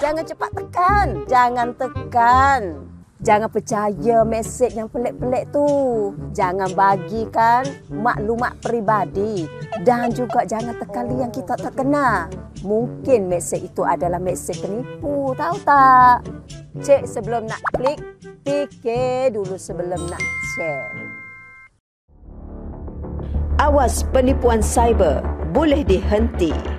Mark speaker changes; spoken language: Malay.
Speaker 1: Jangan cepat tekan. Jangan tekan. Jangan percaya mesej yang pelik-pelik tu. Jangan bagikan maklumat peribadi. Dan juga jangan tekan link yang kita tak kenal. Mungkin mesej itu adalah mesej penipu, tahu tak? Cek sebelum nak klik, fikir dulu sebelum nak share. Awas penipuan cyber, boleh dihenti.